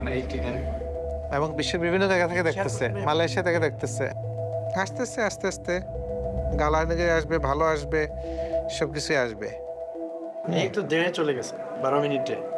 এবং বিশ্বের বিভিন্ন জায়গা থেকে দেখতেছে, মালয়েশিয়া থেকে দেখতেছে। আসতেছে আস্তে আস্তে গালা নিয়ে আসবে, ভালো আসবে, সবকিছুই আসবে। এই তো দেড়ে চলে গেছে 12 মিনিটে।